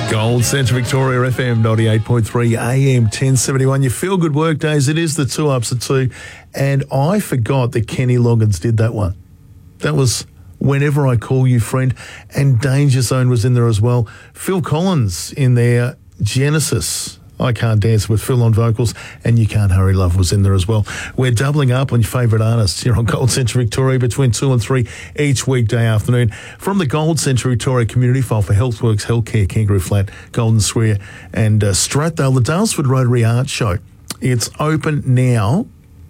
Gold Central Victoria FM 98.3 AM 1071. Your feel good work days. It is the 2 ups at 2. And I forgot that Kenny Loggins did that one. That was Whenever I Call You Friend. And Danger Zone was in there as well. Phil Collins in there. Genesis. I Can't Dance with Phil on vocals, and You Can't Hurry Love was in there as well. We're doubling up on your favourite artists here on Gold Central Victoria between 2 and 3 each weekday afternoon. From the Gold Central Victoria Community File for Healthworks Healthcare, Kangaroo Flat, Golden Square and Strathdale, the Daylesford Rotary Art Show. It's open now.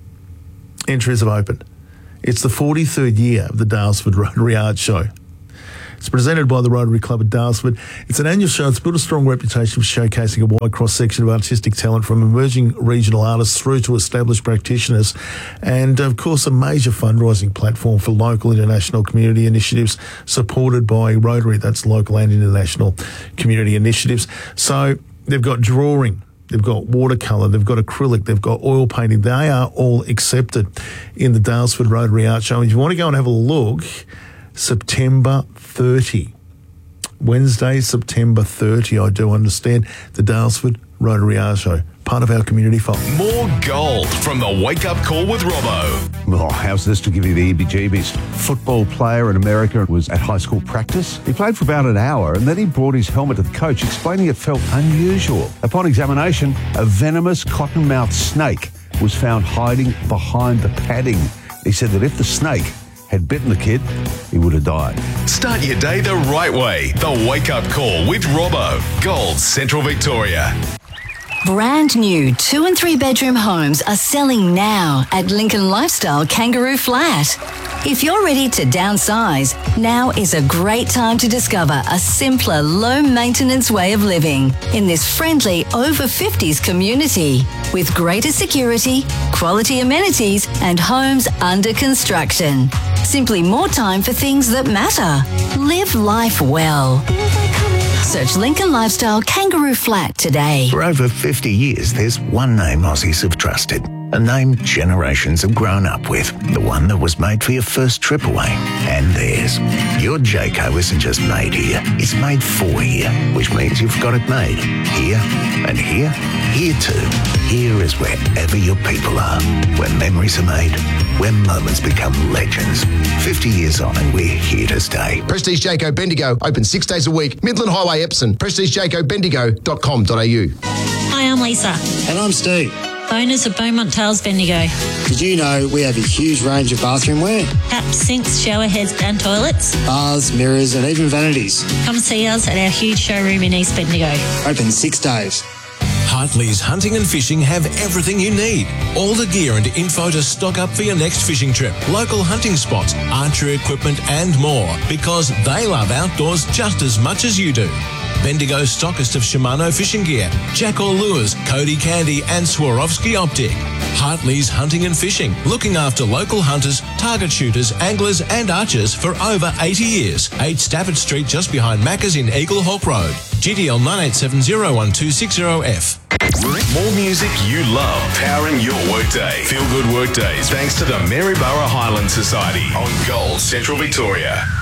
Entries have opened. It's the 43rd year of the Daylesford Rotary Art Show. It's presented by the Rotary Club at Daylesford. It's an annual show. It's built a strong reputation for showcasing a wide cross-section of artistic talent from emerging regional artists through to established practitioners. And, of course, a major fundraising platform for local international community initiatives supported by Rotary. That's local and international community initiatives. So they've got drawing. They've got watercolour, they've got acrylic, they've got oil painting. They are all accepted in the Daylesford Rotary Art Show. And if you want to go and have a look, September 30. Wednesday, September 30, I do understand, the Daylesford Rotary Art Show, part of our community file. More gold from the Wake Up Call with Robbo. Oh, how's this to give you the heebie-jeebies? Football player in America was at high school practice. He played for about an hour and then he brought his helmet to the coach, explaining it felt unusual. Upon examination, a venomous cottonmouth snake was found hiding behind the padding. He said that if the snake had bitten the kid, he would have died. Start your day the right way. The Wake Up Call with Robbo. Gold Central Victoria. Brand new 2 and 3 bedroom homes are selling now at Lincoln Lifestyle Kangaroo Flat. If you're ready to downsize, now is a great time to discover a simpler, low-maintenance way of living in this friendly over-50s community with greater security, quality amenities and homes under construction. Simply more time for things that matter. Live life well. Search Lincoln Lifestyle Kangaroo Flat today. For over 50 years, there's one name Aussies have trusted. A name generations have grown up with. The one that was made for your first trip away. And theirs. Your Jayco isn't just made here. It's made for here. Which means you've got it made. Here and here. Here too. Here is wherever your people are. Where memories are made. Where moments become legends. 50 years on and we're here to stay. Prestige Jayco Bendigo. Open 6 days a week. Midland Highway, Epsom. PrestigeJaycoBendigo.com.au. Hi, I'm Lisa. And I'm Steve. Owners of Beaumont Tales Bendigo. Did you know we have a huge range of bathroom wear? Taps, sinks, shower heads and toilets. Baths, mirrors and even vanities. Come see us at our huge showroom in East Bendigo. Open 6 days. Hartley's Hunting and Fishing have everything you need. All the gear and info to stock up for your next fishing trip. Local hunting spots, archery equipment and more. Because they love outdoors just as much as you do. Bendigo stockist of Shimano fishing gear, Jackal Lures, Cody Candy and Swarovski Optic. Hartley's Hunting and Fishing, looking after local hunters, target shooters, anglers and archers for over 80 years. 8 Stafford Street just behind Macca's in Eagle Hawk Road. GDL 98701260F. More music you love, powering your workday. Feel good workdays thanks to the Maryborough Highland Society on Gold Central Victoria.